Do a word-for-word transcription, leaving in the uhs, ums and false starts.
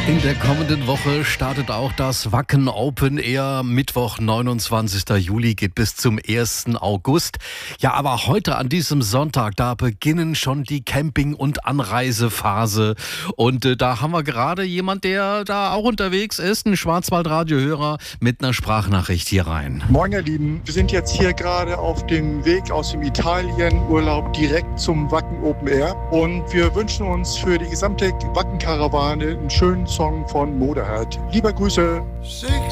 In der kommenden Woche startet auch das Wacken Open Air. Mittwoch, neunundzwanzigster Juli, geht bis zum ersten August. Ja, aber heute an diesem Sonntag, da beginnen schon die Camping- und Anreisephase. Und äh, da haben wir gerade jemand, der da auch unterwegs ist, ein Schwarzwald-Radio-Hörer mit einer Sprachnachricht hier rein. Moin ihr Lieben, wir sind jetzt hier gerade auf dem Weg aus dem Italienurlaub direkt zum Wacken Open Air. Und wir wünschen uns für die gesamte Wacken-Karawane einen schönen Song von Moderhard. Liebe Grüße.